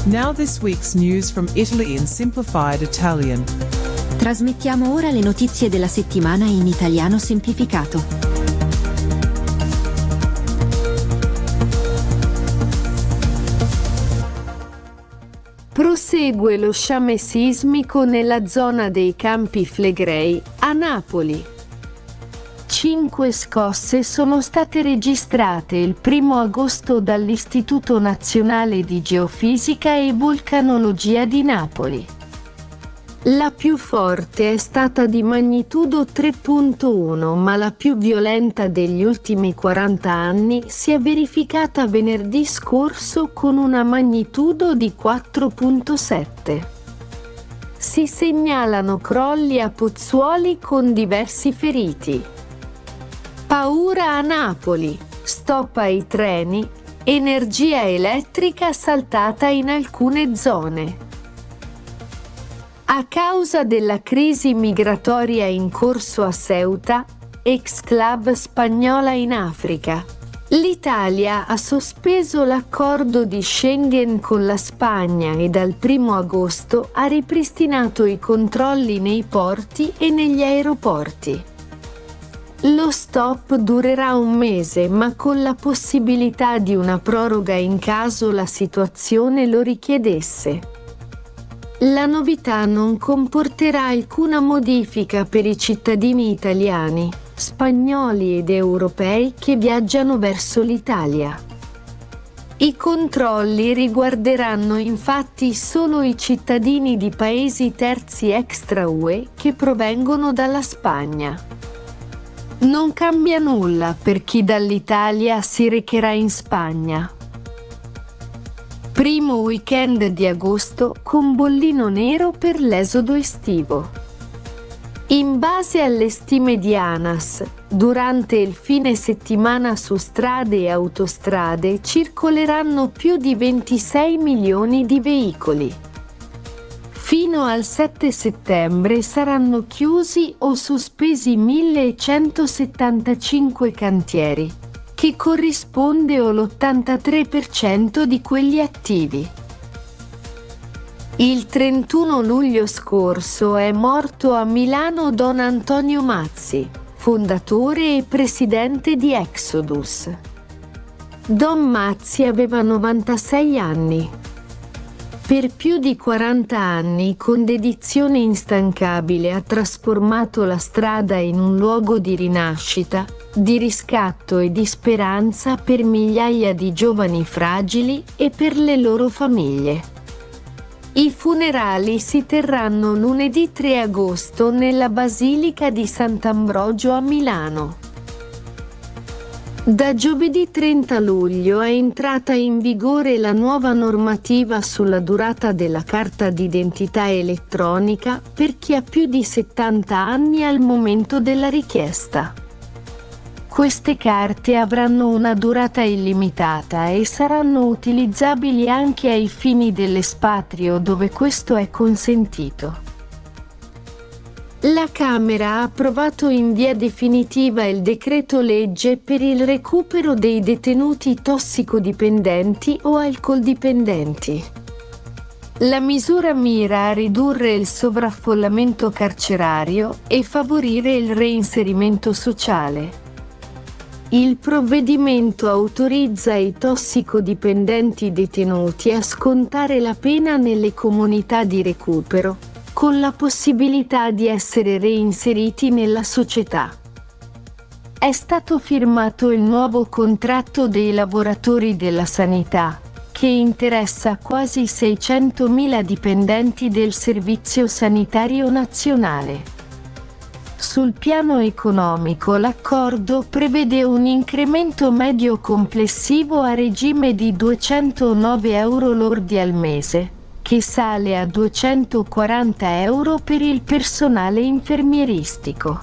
Now this week's news from Italy in simplified Italian. Trasmettiamo ora le notizie della settimana in italiano semplificato. Prosegue lo sciame sismico nella zona dei Campi Flegrei, a Napoli. 5 scosse sono state registrate il 1° agosto dall'Istituto Nazionale di Geofisica e Vulcanologia di Napoli. La più forte è stata di magnitudo 3.1, ma la più violenta degli ultimi 40 anni si è verificata venerdì scorso con una magnitudo di 4.7. Si segnalano crolli a Pozzuoli con diversi feriti. Paura a Napoli, stop ai treni, energia elettrica saltata in alcune zone. A causa della crisi migratoria in corso a Ceuta, exclave spagnola in Africa, l'Italia ha sospeso l'accordo di Schengen con la Spagna e dal 1° agosto ha ripristinato i controlli nei porti e negli aeroporti. Lo stop durerà un mese, ma con la possibilità di una proroga in caso la situazione lo richiedesse. La novità non comporterà alcuna modifica per i cittadini italiani, spagnoli ed europei che viaggiano verso l'Italia. I controlli riguarderanno infatti solo i cittadini di paesi terzi extra UE che provengono dalla Spagna. Non cambia nulla per chi dall'Italia si recherà in Spagna. Primo weekend di agosto con bollino nero per l'esodo estivo. In base alle stime di ANAS, durante il fine settimana su strade e autostrade circoleranno più di 26 milioni di veicoli. Fino al 7 settembre saranno chiusi o sospesi 1175 cantieri, che corrisponde all'83% di quelli attivi. Il 31 luglio scorso è morto a Milano Don Antonio Mazzi, fondatore e presidente di Exodus. Don Mazzi aveva 96 anni. Per più di 40 anni, con dedizione instancabile, ha trasformato la strada in un luogo di rinascita, di riscatto e di speranza per migliaia di giovani fragili e per le loro famiglie. I funerali si terranno lunedì 3 agosto nella Basilica di Sant'Ambrogio a Milano. Da giovedì 30 luglio è entrata in vigore la nuova normativa sulla durata della carta d'identità elettronica per chi ha più di 70 anni al momento della richiesta. Queste carte avranno una durata illimitata e saranno utilizzabili anche ai fini dell'espatrio dove questo è consentito. La Camera ha approvato in via definitiva il decreto-legge per il recupero dei detenuti tossicodipendenti o alcoldipendenti. La misura mira a ridurre il sovraffollamento carcerario e favorire il reinserimento sociale. Il provvedimento autorizza i tossicodipendenti detenuti a scontare la pena nelle comunità di recupero, con la possibilità di essere reinseriti nella società. È stato firmato il nuovo contratto dei lavoratori della sanità, che interessa quasi 600.000 dipendenti del Servizio Sanitario Nazionale. Sul piano economico, l'accordo prevede un incremento medio complessivo a regime di 209 euro lordi al mese, che sale a 240 euro per il personale infermieristico.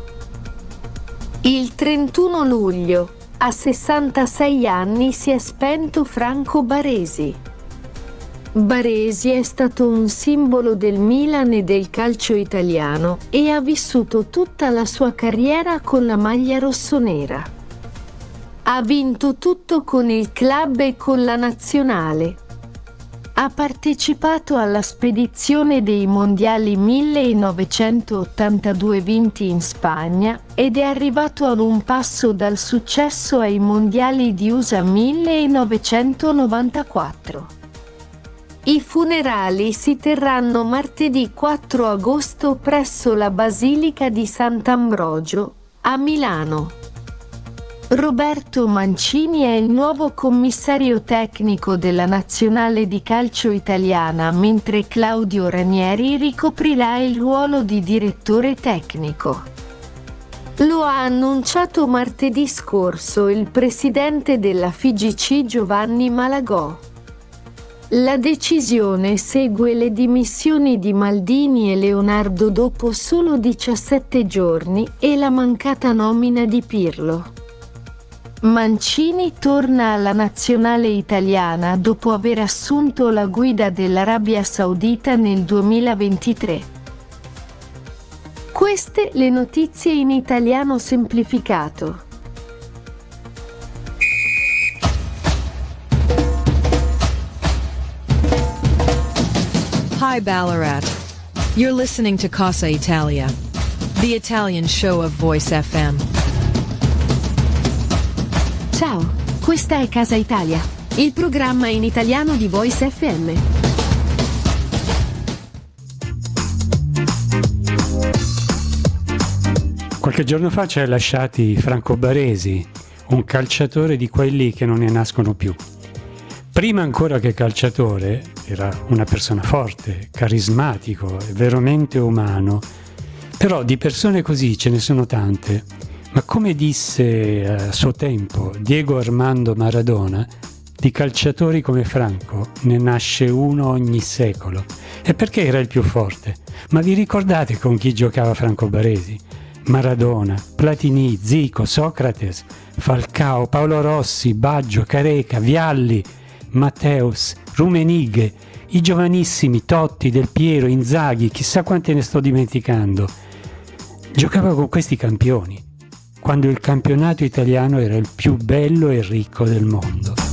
Il 31 luglio, a 66 anni, si è spento Franco Baresi. Baresi è stato un simbolo del Milan e del calcio italiano e ha vissuto tutta la sua carriera con la maglia rossonera. Ha vinto tutto con il club e con la nazionale. Ha partecipato alla spedizione dei mondiali 1982 vinti in Spagna ed è arrivato ad un passo dal successo ai mondiali di USA 1994. I funerali si terranno martedì 4 agosto presso la Basilica di Sant'Ambrogio, a Milano. Roberto Mancini è il nuovo commissario tecnico della nazionale di calcio italiana, mentre Claudio Ranieri ricoprirà il ruolo di direttore tecnico. Lo ha annunciato martedì scorso il presidente della FIGC Giovanni Malagò. La decisione segue le dimissioni di Maldini e Leonardo dopo solo 17 giorni e la mancata nomina di Pirlo. Mancini torna alla nazionale italiana dopo aver assunto la guida dell'Arabia Saudita nel 2023. Queste le notizie in italiano semplificato. Hi Ballarat. You're listening to Casa Italia, the Italian show of Voice FM. Ciao, questa è Casa Italia, il programma in italiano di Voice FM. Qualche giorno fa ci ha lasciati Franco Baresi, un calciatore di quelli che non ne nascono più. Prima ancora che calciatore, era una persona forte, carismatico e veramente umano. Però di persone così ce ne sono tante. Ma come disse a suo tempo Diego Armando Maradona, di calciatori come Franco ne nasce uno ogni secolo. E perché era il più forte? Ma vi ricordate con chi giocava Franco Baresi? Maradona, Platini, Zico, Socrates, Falcao, Paolo Rossi, Baggio, Careca, Vialli, Matteus, Rummenigge, i giovanissimi Totti, Del Piero, Inzaghi, chissà quante ne sto dimenticando. Giocava con questi campioni, quando il campionato italiano era il più bello e ricco del mondo.